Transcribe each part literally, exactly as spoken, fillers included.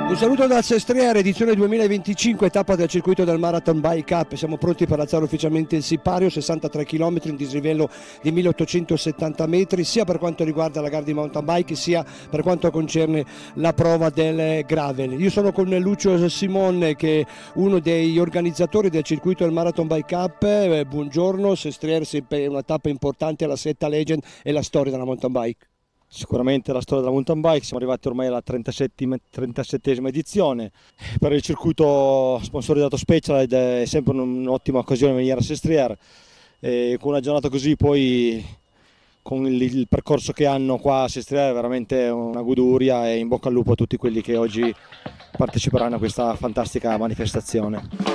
Un saluto dal Sestriere, edizione duemilaventicinque, tappa del circuito del Marathon Bike Up. Siamo pronti per alzare ufficialmente il sipario, sessantatré chilometri, un dislivello di milleottocentosettanta metri, sia per quanto riguarda la gara di mountain bike, sia per quanto concerne la prova del gravel. Io sono con Lucio Simon, che è uno degli organizzatori del circuito del Marathon Bike Up. Eh, buongiorno, Sestriere sempre è una tappa importante, la Sietta Legend e la storia della mountain bike. Sicuramente la storia della mountain bike, siamo arrivati ormai alla trentasettesima edizione. Per il circuito sponsorizzato Specialized è sempre un'ottima occasione venire a Sestriere, e con una giornata così poi con il, il percorso che hanno qua a Sestriere è veramente una goduria, e in bocca al lupo a tutti quelli che oggi parteciperanno a questa fantastica manifestazione.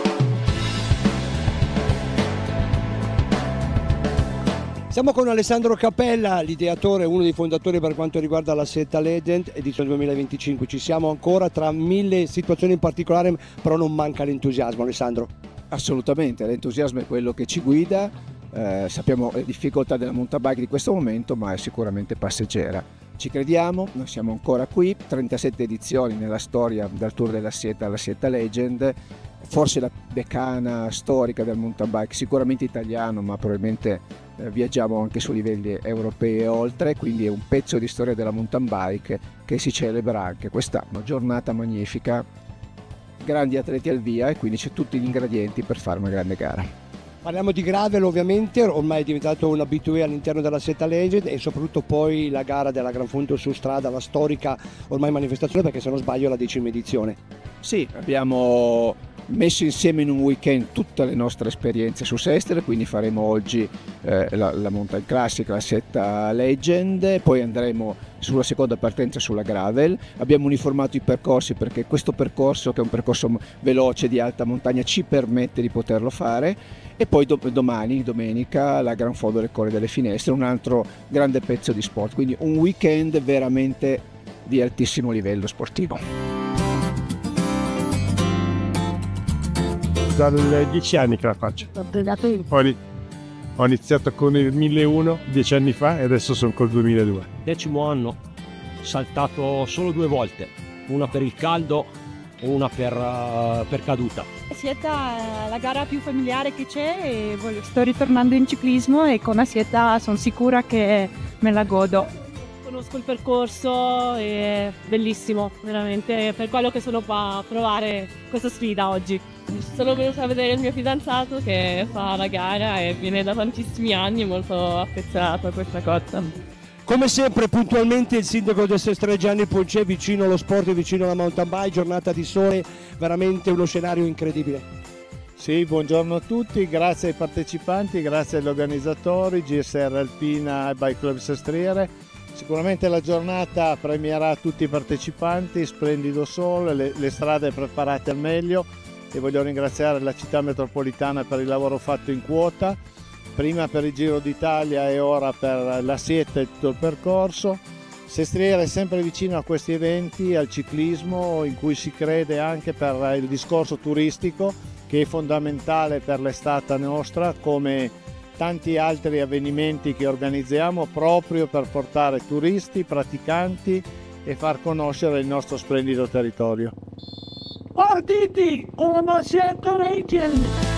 Siamo con Alessandro Capella, l'ideatore, uno dei fondatori per quanto riguarda la Sietta Legend, edizione duemilaventicinque. Ci siamo ancora tra mille situazioni in particolare, però non manca l'entusiasmo, Alessandro. Assolutamente, l'entusiasmo è quello che ci guida, eh, sappiamo le difficoltà della mountain bike di questo momento, ma è sicuramente passeggera. Ci crediamo, noi siamo ancora qui, trentasette edizioni nella storia dal Tour della Sietta alla Sietta Legend, forse la decana storica del mountain bike, sicuramente italiano, ma probabilmente eh, viaggiamo anche su livelli europei e oltre, quindi è un pezzo di storia della mountain bike che si celebra anche quest'anno, giornata magnifica, grandi atleti al via, e quindi c'è tutti gli ingredienti per fare una grande gara. Parliamo di gravel ovviamente, ormai è diventato un abitué all'interno della Sietta Legend, e soprattutto poi la gara della Gran Fondo su strada, la storica ormai manifestazione, perché se non sbaglio è la decima edizione. Sì, abbiamo messo insieme in un weekend tutte le nostre esperienze su Sestriere, quindi faremo oggi eh, la, la Mountain Classic, la Sietta Legend, poi andremo sulla seconda partenza sulla gravel. Abbiamo uniformato i percorsi perché questo percorso, che è un percorso veloce di alta montagna, ci permette di poterlo fare, e poi do, domani, domenica, la Gran Fondo del Colle delle Finestre, un altro grande pezzo di sport, quindi un weekend veramente di altissimo livello sportivo. Dal dieci anni che la faccio. Ho, ho iniziato con il milleuno dieci anni fa e adesso sono col duemiladue. Decimo anno, saltato solo due volte, una per il caldo e una per, uh, per caduta. Sietta è la gara più familiare che c'è, e sto ritornando in ciclismo, e con la Sietta sono sicura che me la godo. Conosco il percorso, è bellissimo, veramente, per quello che sono qua a provare questa sfida oggi. Sono venuta a vedere il mio fidanzato che fa la gara e viene da tantissimi anni, molto affezionato a questa cosa. Come sempre puntualmente il sindaco del Sestriere Gianni Poncè, vicino allo sport e vicino alla mountain bike, giornata di sole, veramente uno scenario incredibile. Sì, buongiorno a tutti, grazie ai partecipanti, grazie agli organizzatori, G S R Alpina e Bike Club Sestriere. Sicuramente la giornata premierà tutti i partecipanti, splendido sole, le, le strade preparate al meglio, e voglio ringraziare la città metropolitana per il lavoro fatto in quota, prima per il Giro d'Italia e ora per la Sietta e tutto il percorso. Sestriere è sempre vicino a questi eventi, al ciclismo, in cui si crede anche per il discorso turistico, che è fondamentale per l'estate nostra, come tanti altri avvenimenti che organizziamo proprio per portare turisti, praticanti e far conoscere il nostro splendido territorio. Partiti, una Sietta Legend!